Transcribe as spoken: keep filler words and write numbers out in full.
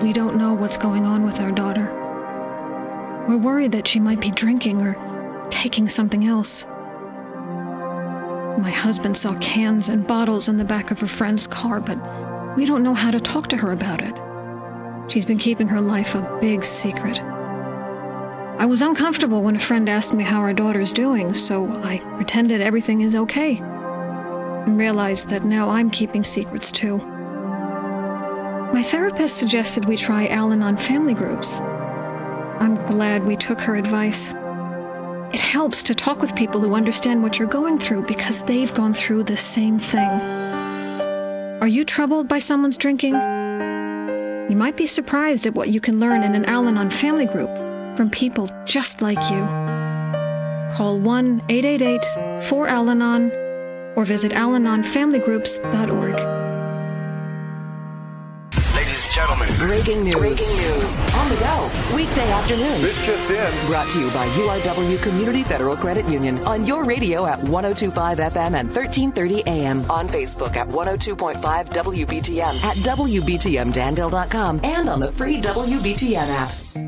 we don't know what's going on with our daughter. We're worried that she might be drinking or taking something else. My husband saw cans and bottles in the back of her friend's car, but we don't know how to talk to her about it. She's been keeping her life a big secret. I was uncomfortable when a friend asked me how our daughter's doing, so I pretended everything is okay, and realized that now I'm keeping secrets too. My therapist suggested we try Al-Anon family groups. I'm glad we took her advice. It helps to talk with people who understand what you're going through because they've gone through the same thing. Are you troubled by someone's drinking? You might be surprised at what you can learn in an Al-Anon family group from people just like you. Call one eight eight eight four Al Anon or visit al anon family groups dot org. Ladies and gentlemen, breaking news. Breaking news. On the go. Weekday afternoons. This just in. Brought to you by U R W Community Federal Credit Union. On your radio at one oh two point five F M and thirteen thirty A M. On Facebook at one oh two point five W B T M. At W B T M Danville dot com. And on the free W B T M app.